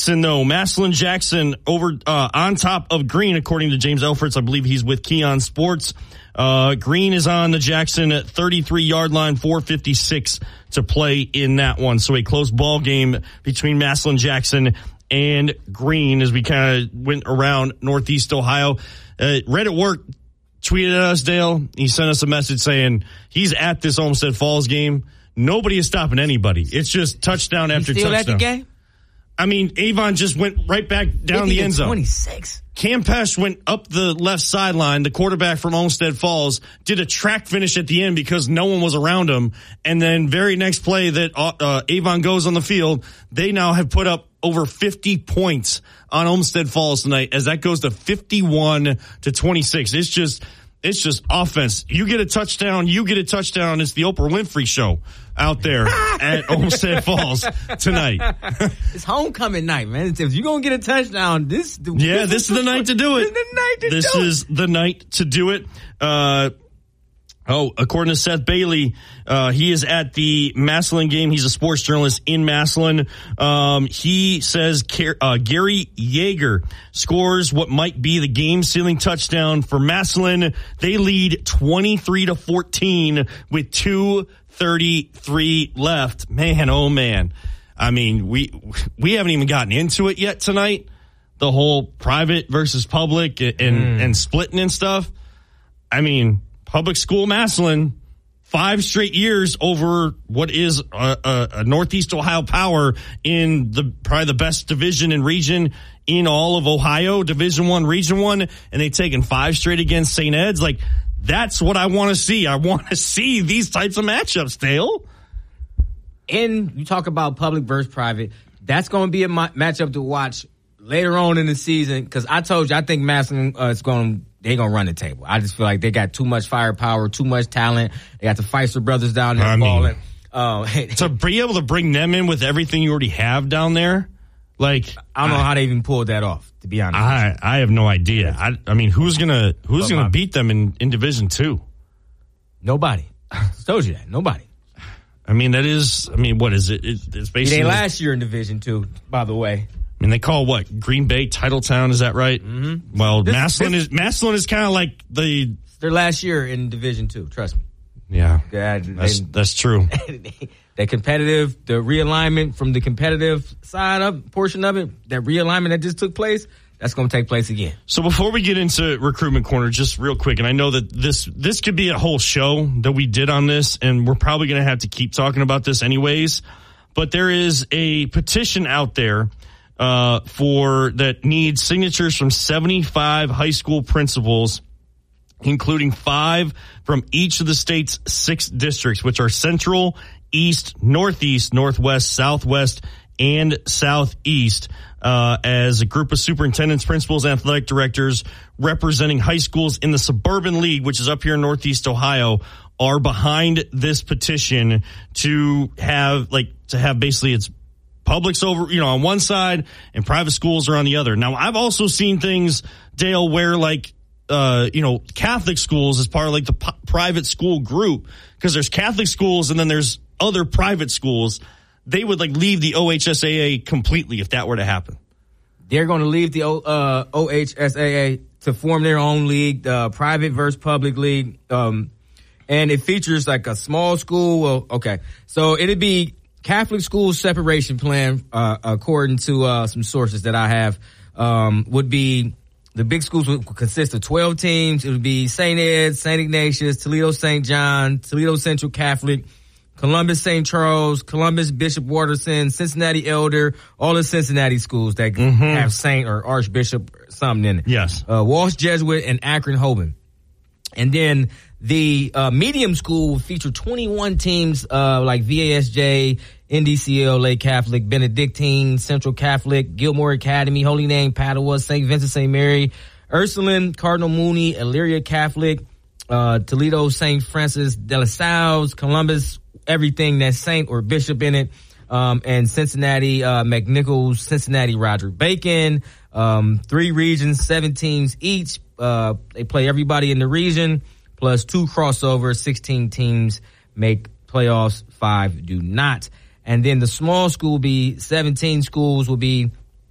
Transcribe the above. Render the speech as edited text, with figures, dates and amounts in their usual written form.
Jackson, though. Massillon Jackson over on top of Green, according to James Elfritz. I believe he's with Keon Sports. Green is on the Jackson at 33-yard line, 4:56 to play in that one. So a close ball game between Massillon Jackson and Green as we kind of went around Northeast Ohio. Red at Work tweeted at us, Dale. He sent us a message saying he's at this Olmsted Falls game. Nobody is stopping anybody. It's just touchdown after touchdown. Still at the game? I mean, Avon just went right back down the end zone. 26. Cam Pesh went up the left sideline. The quarterback from Olmsted Falls did a track finish at the end because no one was around him. And then very next play that Avon goes on the field, they now have put up over 50 points on Olmsted Falls tonight as that goes to 51-26. It's just offense. You get a touchdown. It's the Oprah Winfrey show out there at Olmsted Falls tonight. It's homecoming night, man. If you're going to get a touchdown, this is the night to do it. This is the night to do it. According to Seth Bailey, he is at the Massillon game. He's a sports journalist in Massillon. He says Gary Yeager scores what might be the game-sealing touchdown for Massillon. They lead 23-14 with 2:33 left. Man, oh man. I mean, we haven't even gotten into it yet tonight. The whole private versus public and splitting and stuff. I mean, public school Massillon, 5 straight years over what is a Northeast Ohio power in probably the best division and region in all of Ohio, Division I, Region I, and they've taken 5 straight against St. Ed's. Like, that's what I want to see. I want to see these types of matchups, Dale. And you talk about public versus private. That's going to be a matchup to watch later on in the season because I told you I think Massillon they're going to run the table. I just feel like they got too much firepower, too much talent. They got the Feister brothers down there balling. To be able to bring them in with everything you already have down there, like I don't know how they even pulled that off. To be honest, I have no idea. I mean, who's gonna beat them in Division II? Nobody. I told you that. Nobody. I mean, what is it? It's basically last year in Division II, by the way. I mean, they call what? Green Bay Titletown, is that right? Mm-hmm. Well, Massillon is kind of like their last year in Division II, trust me. Yeah. That's true. That competitive, the realignment from the competitive portion of it, that realignment that just took place, that's going to take place again. So before we get into Recruitment Corner, just real quick, and I know that this could be a whole show that we did on this, and we're probably going to have to keep talking about this anyways, but there is a petition out there that needs signatures from 75 high school principals, including 5 from each of the state's 6 districts, which are Central, East, Northeast, Northwest, Southwest, and Southeast, as a group of superintendents, principals, and athletic directors representing high schools in the Suburban League, which is up here in Northeast Ohio, are behind this petition to have basically its publics over, on one side and private schools are on the other. Now, I've also seen things, Dale, where Catholic schools is part of like the private school group because there's Catholic schools and then there's other private schools. They would leave the OHSAA completely if that were to happen. They're going to leave the OHSAA to form their own league, the private versus public league. And it features like a small school. Well, okay. So it'd be Catholic school separation plan, according to some sources that I have, would be the big schools would consist of 12 teams. It would be St. Ed's, St. Ignatius, Toledo St. John, Toledo Central Catholic, Columbus St. Charles, Columbus Bishop Watterson, Cincinnati Elder, all the Cincinnati schools that have Saint or Archbishop or something in it. Yes. Walsh Jesuit and Akron Hoban. And then the medium school will feature 21 teams like VASJ, NDCL, Lake Catholic, Benedictine, Central Catholic, Gilmore Academy, Holy Name, Padua, St. Vincent St. Mary, Ursuline, Cardinal Mooney, Elyria Catholic, Toledo St. Francis de la Salles, Columbus, everything that's Saint or Bishop in it, and Cincinnati McNichols, Cincinnati Roger Bacon, 3 regions, 7 teams each. They play everybody in the region, plus 2 crossovers, 16 teams make playoffs, 5 do not. And then the small school will be 17 schools will be